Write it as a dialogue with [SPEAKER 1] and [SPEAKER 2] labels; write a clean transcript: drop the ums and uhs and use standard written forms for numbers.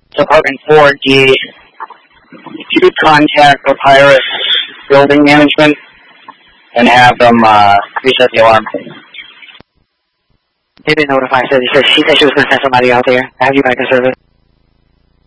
[SPEAKER 1] Department 4D, if you could contact the Pirates building management and have them reset the alarm.
[SPEAKER 2] They didn't notify us. She said she was going to send somebody out there. I have you back in service.